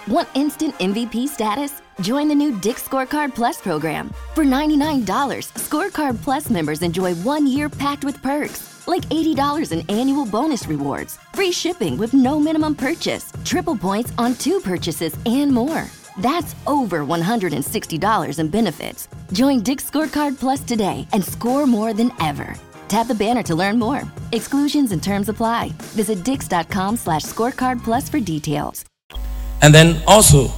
Want instant MVP status? Join the new Dick's Scorecard Plus program. For $99, Scorecard Plus members enjoy 1 year packed with perks, like $80 in annual bonus rewards, free shipping with no minimum purchase, triple points on 2 purchases, and more. That's over $160 in benefits. Join Dick's Scorecard Plus today and score more than ever. Tap the banner to learn more. Exclusions and terms apply. Visit dix.com/scorecard plus for details. And then also,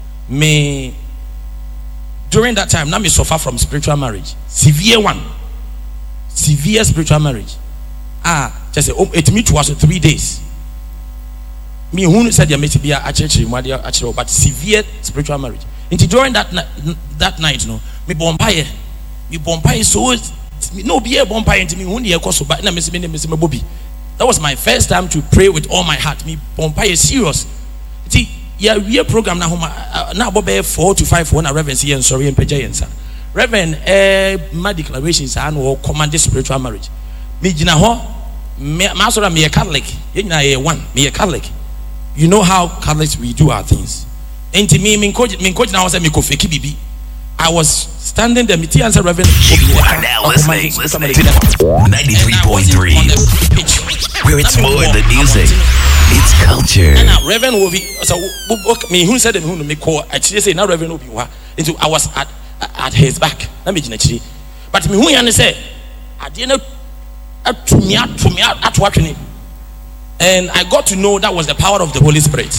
during that time, now me suffer from spiritual marriage. Severe one. Severe spiritual marriage. Just say, it me was 3 days. Me who said you made be a church, but severe spiritual marriage. Until during that night, no, me bombay so no be a bombay into me who near Kosovo, but Miss Bobby. That was my first time to pray with all my heart. Me bombay is serious. See, yeah, we a program now. Now, Bobby 4 to 5 1 Reverend and sorry and Pejayansa. Reverend, my declarations are no commanded spiritual marriage. Me jina ho, master me a Catholic. Me a Catholic. You know how Catholics we do our things. And to me, coach now said me ko fake bibi. I was standing there, me answer Reverend. You are now listening to 93.3, where it's more than music, it's culture. And now Reverend will be so me who said who me call actually say now Reverend will be into I was at his back. Let me actually, but me who you say I didn't to me at watching it. And I got to know that was the power of the Holy Spirit.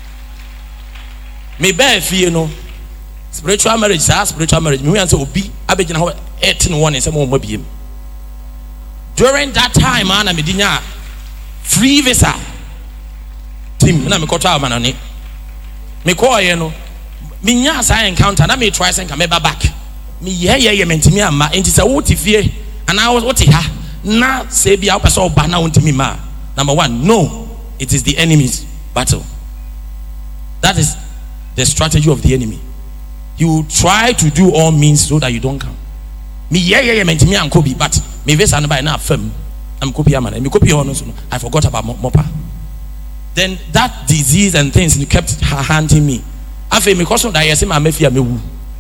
Me bear fear no spiritual marriage, spiritual marriage. Me answer obi abegina ho 18 and say mo mabiem. During that time, man, I medinya free visa. Team na me kwata manane. Me call you no. Me nya say encounter na me try say come back. Me ye mentimi amma enti say wo tifie ana wo te ha na say bia wo pese oba na wontimi ma. Number 1, no, it is the enemy's battle. That is the strategy of the enemy. He will try to do all means so that you don't come. Me mentimi ankobi, but me vesa na by na fam. I'm copy man. Me copy on so I forgot about Mopa. Then that disease and things kept haunting me. Afi me cause that yesi ma mafia mewu.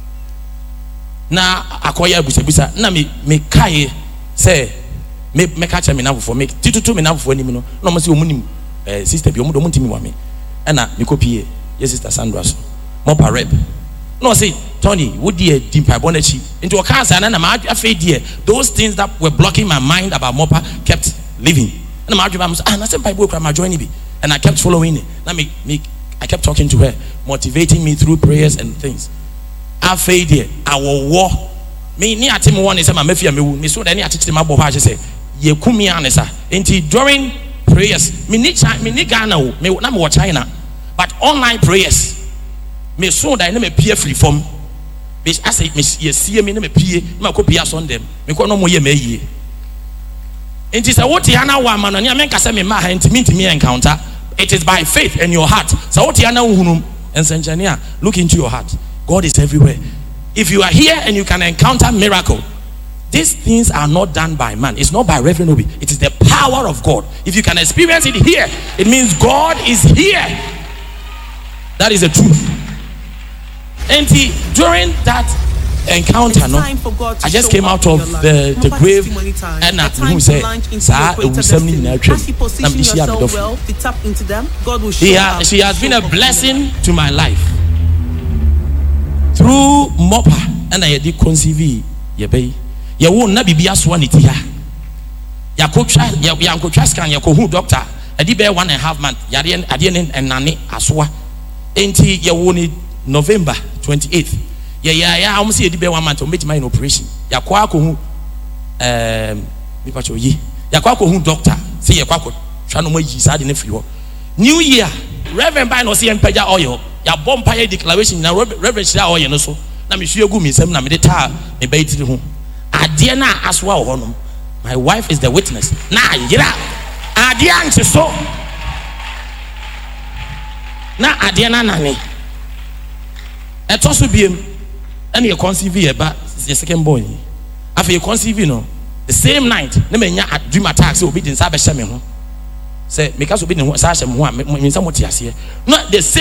Na akoya busa na me kai say me catch me now for make titutu me now for any no no mo say omunim sister bi omudo muntimi wa me na me copy yes sister Sandra so Mopa rep no say Tony wo die dimpa bonachi into o cancer na ma afa die those things that were blocking my mind about Mopa kept living na ma adwuma so na say Bible kra ma join bi and I kept following it na me I kept talking to her motivating me through prayers and things afa die awo wo me ni atem one say ma mafia mewu me so da ni atete ma bo ha say ye kumi anesa enti during prayers me ni Ghana o me na me wo China but online prayers me so da na me pie free form be I say me ye see me na me pie ma ko pia son dem me ko no mo ye ma yie enti say what ya na wa ma no ne me nkasa me ma ha enti me encounter it is by faith in your heart so what ya na hunum engineer look into your heart. God is everywhere. If you are here and you can encounter miracle, these things are not done by man. It's not by Reverend Obi. It is the power of God. If you can experience it here, it means God is here. That is the truth. And during that encounter, no, I just came out of the grave and who said, she has been a blessing to my life. Through Mopa and I did conceive ye ya won na bibia so aniti ha ya ko trascan ya ko hu doctor adi be 1.5 months yade ade ne enane asoa enti ya woni November 28th ya am say adi be 1 month o make my operation ya ko hu mi pa cho yi ya ko hu doctor say ya ko twa no ma yi sa de ne firi ho New Year Reverend by no say empaja oil ya bompire declaration na Reverend shira oil no so na me hwe gu mi nsam na me de ta me ba itiri ho ade na aswa ho no my wife is the witness na yira ade anche so na ade na nane eto so biem ene ye conceive ye ba the second boy after you conceive no the same night na me nya dream attack say obi din sa be hye me ho say me ka so obi din ho sa hye me ho a me nsa motiase no the